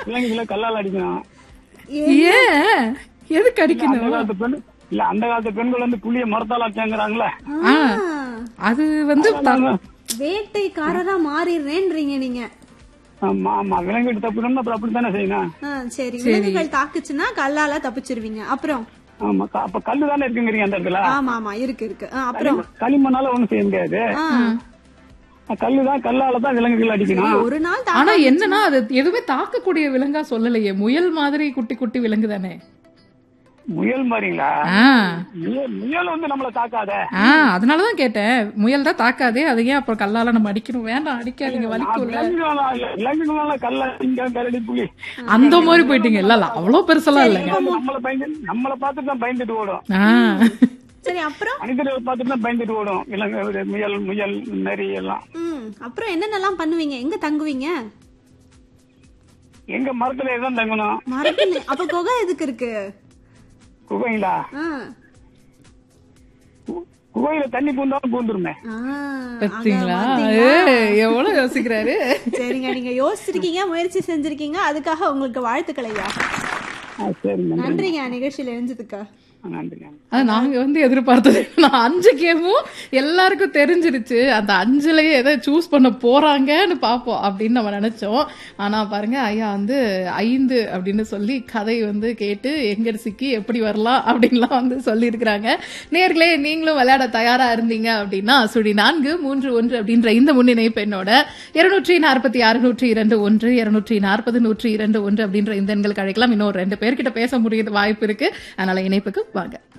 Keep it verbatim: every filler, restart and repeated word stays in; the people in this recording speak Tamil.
விலங்குகளை கல்லால் அடிக்கணும். ஏன் எதுக்கு அந்த அடிக்கணும்? காலத்து பெண் இல்ல அந்த காலத்து பெண்கள் வந்து புளிய மரத்தால் அடிச்சாங்கிறாங்களே. ஆ, அது வந்து த- வேட்டைக்காரரா மாறிடுறேன்றீங்க நீங்க. ஆமா ஆமா விலங்கு தப்பிடணும் அப்புறம் அப்படித்தானே செய்யணும். ஆ, சரி, விலங்குகள் தாக்குச்சுன்னா கல்லால தப்பிச்சிருவீங்க. அப்புறம் ஆமா க- அப்ப கல்லு தானே இருக்குங்கிறீங்க அந்த இடத்துல. ஆமா ஆமா இருக்கு இருக்கு. ஆ, அப்புறம் களிமண்ணால ஒண்ணும் செய்ய முடியாது. ஆ, கல்லுதான் கல்லாலதான் விலங்குகள் அடிக்கணும். ஒரு நாள் தா- ஆனா என்னன்னா அது எதுவுமே தாக்கக்கூடிய விலங்கா சொல்லலையே. முயல் மாதிரி குட்டி குட்டி விலங்கு தானே. முயல் மாதிரிங்களா? ஆ, முயல் முயல் வந்து நம்மள தாக்காத. ஆ, அதனாலதான் கேட்டேன். முயல் தான் தாக்காதே, அதை ஏன் அப்புறம் கல்லால நம்ம அடிக்கணும்? வேண்டாம், அடிக்காதீங்க, வலிக்கும்ல. விலங்குகளால கல்ல இங்க கரடி புலி அந்த மாதிரி போயிட்டீங்க. இல்ல இல்ல அவ்வளவு பெருசெல்லாம் இல்லைங்க. நம்மள பயந்து நம்மள பார்த்துட்டு தான் பயந்துட்டு ஓடும். ஆ, சரி, அப்புறம் மனிதர்களை பார்த்துட்டு தான் பயந்துட்டு ஓடும். விலங்கு முயல் முயல் நரி எல்லாம். ம், அப்புறம் என்னென்னலாம் பண்ணுவீங்க? எங்க தங்குவீங்க? எங்க மரத்துல தான் தங்கணும். மரத்துல. அப்ப குகை எதுக்கு இருக்கு? குகைங்களா? ஆ, கு- குகையில தண்ணி பூந்தாலும் பூந்துருமே. ஆ, பாத்தீங்களா? அங்க பாத்தீங்களா? ஏ, எவ்வளவு யோசிக்கிறாரு. சரிங்க, நீங்க யோசிச்சிருக்கீங்க, முயற்சி செஞ்சிருக்கீங்க. அதுக்காக உங்களுக்கு வாழ்த்துக்கள் ஐயா. ஆ, சரிங்க நன்றி. நன்றிங்க நிகழ்ச்சியில இணைஞ்சதுக்கு. நன்றிங்க. அது நாங்க வந்து எதிர்பார்த்தது. நான் அஞ்சு கேமும் எல்லாருக்கும் தெரிஞ்சிருச்சு. அந்த அஞ்சுலயே எதை சூஸ் பண்ண போறாங்கன்னு பாப்போம் அப்படின்னு நம்ம நினைச்சோம். ஆனா பாருங்க, ஐயா வந்து ஐந்து அப்படின்னு சொல்லி கதை வந்து கேட்டு எங்க சிக்கி எப்படி வரலாம் அப்படின்லாம் வந்து சொல்லி இருக்கிறாங்க. நேர்களே, நீங்களும் விளையாட தயாரா இருந்தீங்க அப்படின்னா சுழி நான்கு மூன்று ஒன்று அப்படின்ற இந்த முன்னிணைப்பு என்னோட இருநூற்றி நாற்பத்தி ஆறு நூற்றி இரண்டு ஒன்று இருநூற்றி நாற்பது நூற்றி இரண்டு ஒன்று அப்படின்ற இந்த எண்களுக்கு அழைக்கலாம். இன்னொரு ரெண்டு பேர்கிட்ட பேச முடியுது வாய்ப்பு இருக்கு. அதனால இணைப்புக்கு வாங்க.